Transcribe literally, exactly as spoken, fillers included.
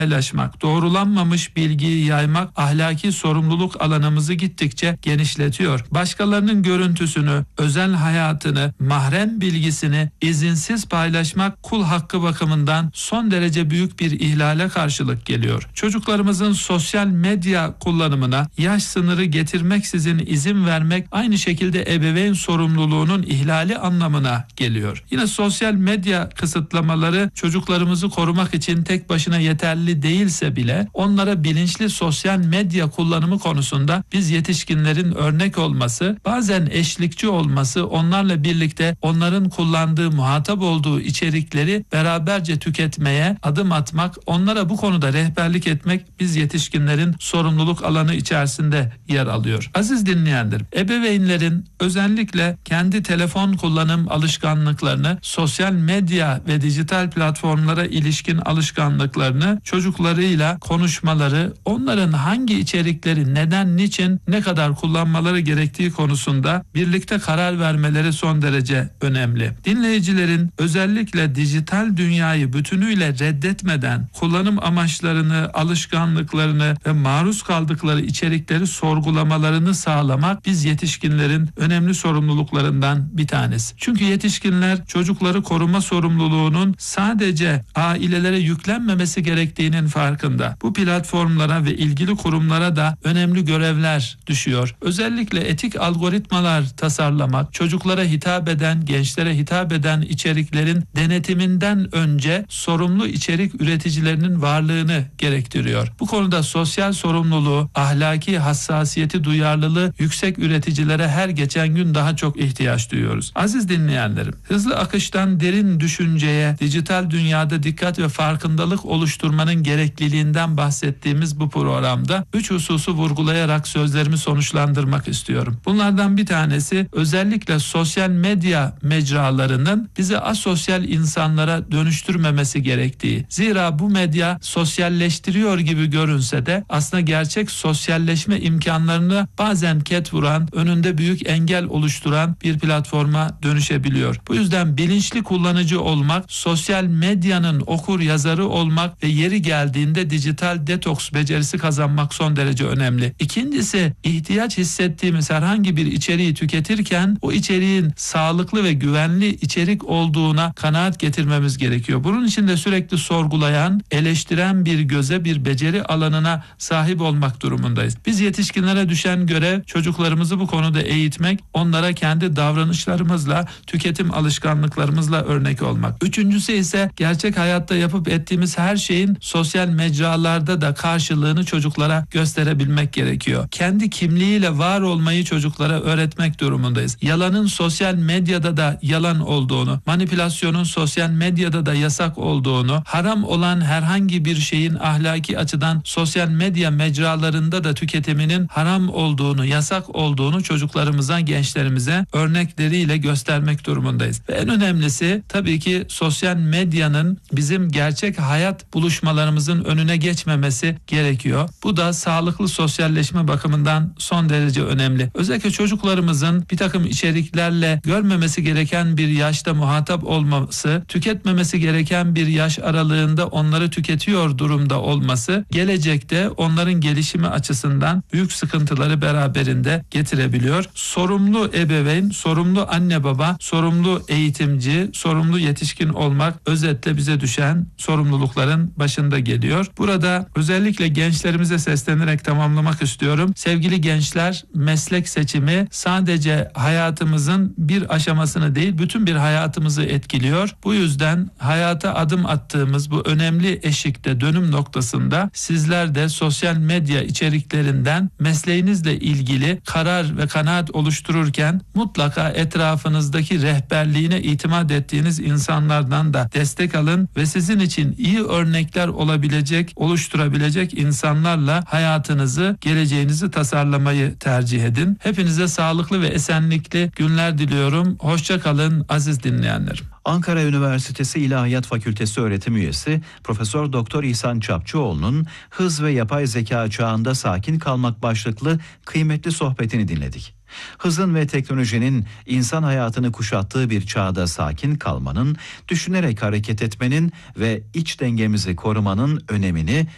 paylaşmak, doğrulanmamış bilgiyi yaymak ahlaki sorumluluk alanımızı gittikçe genişletiyor. Başkalarının görüntüsünü, özel hayatını, mahrem bilgisini izinsiz paylaşmak kul hakkı bakımından son derece büyük bir ihlale karşılık geliyor. Çocuklarımızın sosyal medya kullanımına yaş sınırı getirmeksizin izin vermek aynı şekilde ebeveyn sorumluluğunun ihlali anlamına geliyor. Yine sosyal medya kısıtlamaları çocuklarımızı korumak için tek başına yeterli değilse bile onlara bilinçli sosyal medya kullanımı konusunda biz yetişkinlerin örnek olması, bazen eşlikçi olması, onlarla birlikte onların kullandığı, muhatap olduğu içerikleri beraberce tüketmeye adım atmak, onlara bu konuda rehberlik etmek biz yetişkinlerin sorumluluk alanı içerisinde yer alıyor. Aziz dinleyenlerim, ebeveynlerin özellikle kendi telefon kullanım alışkanlıklarını, sosyal medya ve dijital platformlara ilişkin alışkanlıklarını çocuklarıyla konuşmaları, onların hangi içerikleri neden, niçin, ne kadar kullanmaları gerektiği konusunda birlikte karar vermeleri son derece önemli. Dinleyicilerin özellikle dijital dünyayı bütünüyle reddetmeden kullanım amaçlarını, alışkanlıklarını ve maruz kaldıkları içerikleri sorgulamalarını sağlamak biz yetişkinlerin önemli sorumluluklarından bir tanesi. Çünkü yetişkinler çocukları koruma sorumluluğunun sadece ailelere yüklenmemesi gerektiğinin farkında. Bu platformlara ve ilgili kurumlara da önemli görevler düşüyor. Özellikle etik algoritmalar tasarlamak, çocuklara hitap eden, gençlere hitap eden içeriklerin denetiminden önce sorumlu içerik üreticilerinin varlığını gerektiriyor. Bu konuda sosyal sorumluluğu, ahlaki hassasiyeti, duyarlılığı yüksek üreticilere her geçen gün daha çok ihtiyaç duyuyoruz. Aziz dinleyenlerim, hızlı akıştan derin düşünceye, dijital dünyada dikkat ve farkındalık oluşturmanın gerekliliğinden bahsettiğimiz bu programda üç hususu vurgulayarak sözlerimi sonuçlandırmak istiyorum. Bunlardan bir tanesi özellikle sosyal medya mecralarının bizi asosyal insanlara dönüştürmemesi gerektiği. Zira bu medya sosyalleştiriyor gibi görünse de aslında gerçek sosyalleşme imkanlarını bazen ket vuran, önünde büyük engel oluşturan bir platforma dönüşebiliyor. Bu yüzden bilinçli kullanıcı olmak, sosyal medyanın okur yazarı olmak ve yeri geldiğinde dijital detoks becerisi kazanmak son derece önemli. İkincisi, ihtiyaç hissettiğimiz herhangi bir içeriği tüketirken o içeriğin sağlıklı ve güvenli içerik olduğuna kanaat getirmemiz gerekiyor. Bunun için de sürekli sorgulayan, eleştiren bir göze, bir beceri alanına sahip olmak durumundayız. Biz yetişkinlere düşen görev çocuklarımızı bu konuda eğitmek, onlara kendi davranışlarımızla, tüketim alışkanlıklarımızla örnek olmak. Üçüncüsü ise gerçek hayatta yapıp ettiğimiz her şeyin sosyal mecralarda da karşılığını çocuklara gösterebilmek gerekiyor. Kendi kimliğiyle var olmayı çocuklara öğretmek durumundayız. Yalanın sosyal medyada da yalan olduğunu, manipülasyonun sosyal medyada da yasak olduğunu, haram olan herhangi bir şeyin ahlaki açıdan sosyal medya mecralarında da tüketiminin haram olduğunu, yasak olduğunu çocuklarımıza, gençlerimize örnekleriyle göstermek durumundayız. Ve en önemlisi tabii ki sosyal medyanın bizim gerçek hayat buluşmalarımızın önüne geçmemesi gerekiyor. Bu da sağlıklı sosyalleşme bakımından son derece önemli. Özellikle çocuklarımızın bir takım içeriklerle görmemesi gereken bir yaşta muhatap olması, tüketmemesi gereken bir yaş aralığında onları tüketiyor durumda olması, gelecekte onların gelişimi açısından büyük sıkıntıları beraberinde getirebiliyor. Sorumlu ebeveyn, sorumlu anne baba, sorumlu eğitimci, sorumlu yetişkin olmak özetle bize düşen sorumlulukların başında geliyor. Burada özellikle gençlerimize seslenerek tamamlamak istiyorum. Sevgili gençler, meslek seçimi sadece hayatımızın bir aşamasını değil, bütün bir hayatımızı etkiliyor. Bu yüzden hayata adım attığımız bu önemli eşikte, dönüm noktasında sizler de sosyal medya içeriklerinden mesleğinizle ilgili karar ve kanaat oluştururken mutlaka etrafınızdaki rehberliğine itimat ettiğiniz insanlardan da destek alın ve sizin için iyi örnekler olabilecek, oluşturabilecek insanlarla hayatınızı, geleceğinizi tasarlamayı tercih edin. Hepinize sağlıklı ve esenlikli günler diliyorum. Hoşça kalın aziz dinleyenlerim. Ankara Üniversitesi İlahiyat Fakültesi öğretim üyesi Profesör Doktor İhsan Çapçıoğlu'nun Hız ve Yapay Zeka Çağında Sakin Kalmak başlıklı kıymetli sohbetini dinledik. Hızın ve teknolojinin insan hayatını kuşattığı bir çağda sakin kalmanın, düşünerek hareket etmenin ve iç dengemizi korumanın önemini